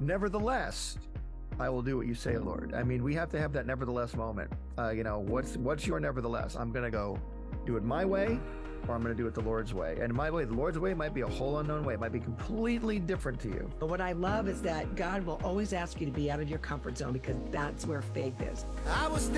Nevertheless, I will do what you say, Lord. I mean, we have to have that nevertheless moment. What's your nevertheless? I'm going to go do it my way, or I'm going to do it the Lord's way. And my way, the Lord's way, might be a whole unknown way. It might be completely different to you. But what I love is that God will always ask you to be out of your comfort zone, because that's where faith is. I was